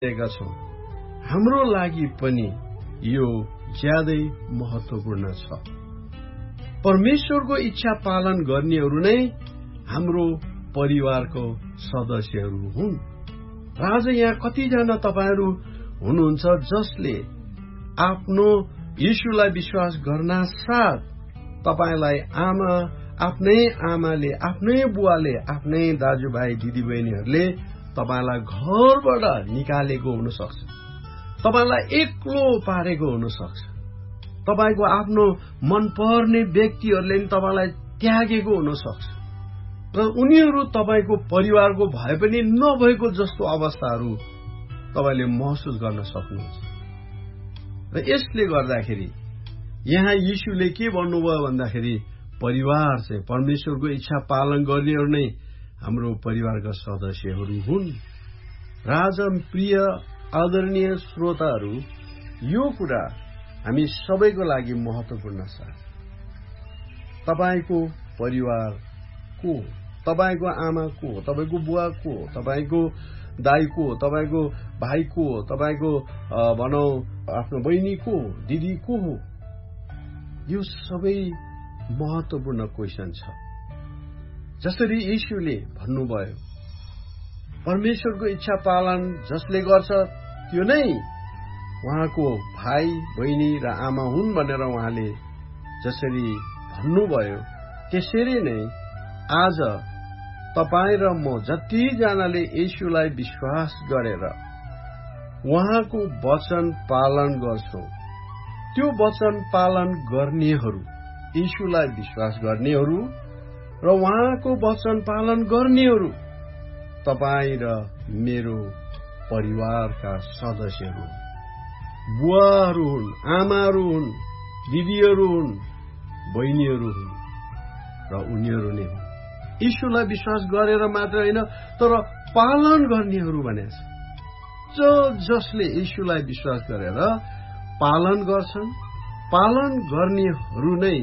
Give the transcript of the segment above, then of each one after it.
छौं हाम्रो लागि पनि यो ज्यादै महत्त्वपूर्ण छ। परमेश्वरको इच्छा पालन गर्नेहरू नै हाम्रो परिवारको सदस्यहरू हुन्। आज यहाँ कतिजना तपाईहरू हुनुहुन्छ जसले आफ्नो यीशुलाई विश्वास गर्न साथ तपाईलाई आफ्नै आमाले, आफ्नै बुवाले, आफ्नै दाजुभाइ दिदीबहिनीहरूले तपाईलाई घरबाट निकालेको हुन सक्छ, तपाईलाई एक्लो पारेको हुन सक्छ, तपाईको आफ्नो मनपर्ने व्यक्तिहरूले नि तपाईलाई त्यागेको हुन सक्छ र उनीहरू तपाईको परिवारको भए पनि नभएको जस्तो अवस्थाहरू तपाईले महसुस गर्न सक्नुहुन्छ। र यसले गर्दाखेरि यहाँ यीशुले के भन्नुभयो भन्दाखेरि परिवार चाहिँ परमेश्वरको इच्छा पालन गर्नेहरू नै हाम्रो परिवारका सदस्यहरू हुन्। राज प्रिय आदरणीय श्रोताहरू, यो कुरा हामी सबैको लागि महत्त्वपूर्ण छ। तपाईको परिवार को, तपाईको आमा को, तपाईको बुवा को, तपाईको दाइ को, तपाईको भाइ को, तपाईको भनौं आफ्नो बहिनी को, दिदी को हो, यो सबै महत्त्वपूर्ण क्वेशन छ। जसरी यीशुले भन्नुभयो परमेश्वरको इच्छा पालन जसले गर्छ त्यो नै उहाँको भाइ बहिनी र आमा हुन् भनेर उहाँले जसरी भन्नुभयो त्यसरी नै आज तपाईँ र म जतिजनाले यीशुलाई विश्वास गरेर उहाँको वचन पालन गर्छौं, त्यो वचन पालन गर्नेहरू, यीशुलाई विश्वास गर्नेहरू र उहाँको वचन पालन गर्नेहरू तपाईँ र मेरो परिवारका सदस्यहरू, बुवाहरू हुन्, आमाहरू हुन्, दिदीहरू हुन्, बहिनीहरू हुन् र उनीहरू नै हुन्। यीशुलाई विश्वास गरेर मात्र होइन तर पालन गर्नेहरू भनेछ। जसले यीशुलाई विश्वास गरेर पालन गर्छन्, पालन गर्नेहरू नै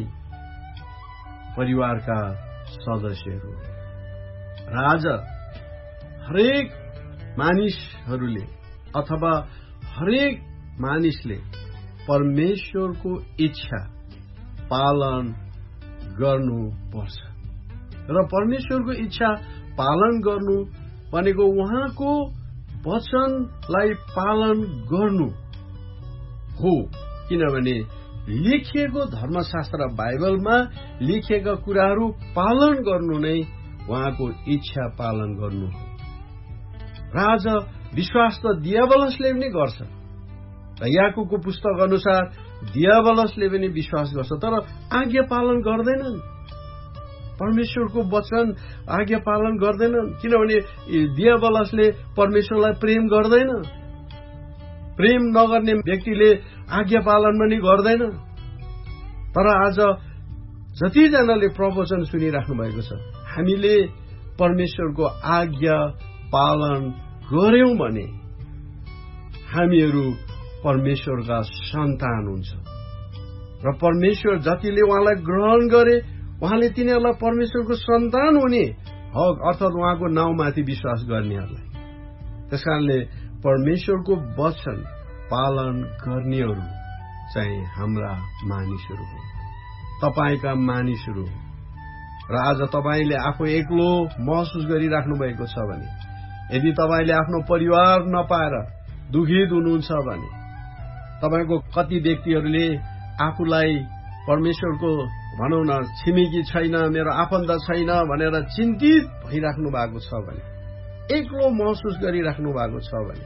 परिवारका सदस्यहरू। र आज हरेक मानिसहरूले अथवा हरेक मानिसले परमेश्वरको इच्छा पालन गर्नुपर्छ र परमेश्वरको इच्छा पालन गर्नु भनेको उहाँको वचनलाई पालन गर्नु हो। किनभने लेखिएको धर्मशास्त्र बाइबलमा लेखिएका कुराहरू पालन गर्नु नै उहाँको इच्छा पालन गर्नु हो। र आज विश्वास त दियाबलसले पनि गर्छ र याकुबको पुस्तक अनुसार दियाबलसले पनि विश्वास गर्छ तर आज्ञा पालन गर्दैनन्। परमेश्वरको वचन आज्ञा पालन गर्दैनन् किनभने दियाबलसले परमेश्वरलाई प्रेम गर्दैन। प्रेम नगर्ने व्यक्तिले आज्ञा पालन पनि गर्दैन। तर आज जतिजनाले प्रवचन सुनिराख्नु भएको छ, हामीले परमेश्वरको आज्ञा पालन गर्यौं भने हामीहरू परमेश्वरका सन्तान हुन्छ र परमेश्वर जतिले उहाँलाई ग्रहण गरे उहाँले तिनीहरूलाई परमेश्वरको सन्तान हुने हक अर्थात् उहाँको नाउँमाथि विश्वास गर्नेहरूलाई। त्यसकारणले परमेश्वरको वचन पालन गर्नेहरू चाहिँ हाम्रा मानिसहरू हुन्, तपाईका मानिसहरू हुन्। र आज तपाईले आफू एक्लो महसुस गरिराख्नु भएको छ भने, यदि तपाईले आफ्नो परिवार नपाएर दुखित हुनुहुन्छ भने, तपाईको कति व्यक्तिहरूले आफूलाई परमेश्वरको भनौं न छिमेकी छैन, मेरो आफन्त छैन भनेर चिन्तित भइराख्नु भएको छ भने, एक्लो महसुस गरिराख्नु भएको छ भने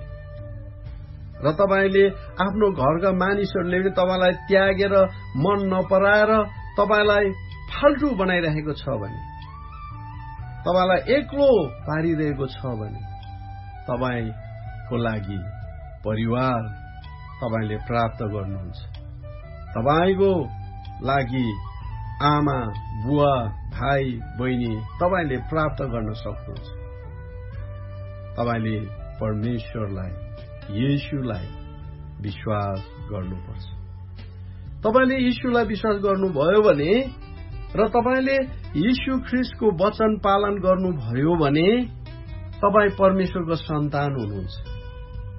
र तपाईले आफ्नो घरका मानिसहरूले पनि तपाईलाई त्यागेर मन नपराएर तपाईलाई फाल्टु बनाइरहेको छ भने, तपाईलाई एक्लो पारिरहेको छ भने, तपाईको लागि परिवार तपाईले प्राप्त गर्नुहुन्छ। तपाईको लागि आमा, बुवा, भाइ, बहिनी तपाईले प्राप्त गर्न सक्नुहुन्छ। तपाईले परमेश्वरलाई, येशूलाई विश्वास गर्नुपर्छ। तपाईले येशूलाई विश्वास गर्नुभयो भने र तपाईले येशू ख्रीष्टको वचन पालन गर्नुभयो भने तपाई परमेश्वरको सन्तान हुनुहुन्छ।